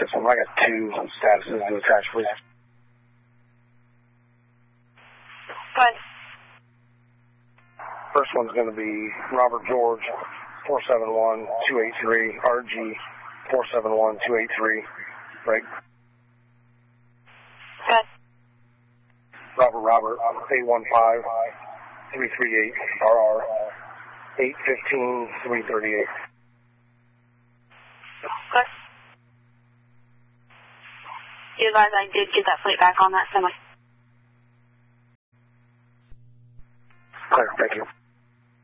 system. I got 2 statuses to attach, please. Go ahead. First one's going to be Robert George, 471-283, RG 471-283, right? Go ahead. Robert, 815-338, RR, 815-338. Good. You advise I did get that plate back on that semi. Clear, thank you.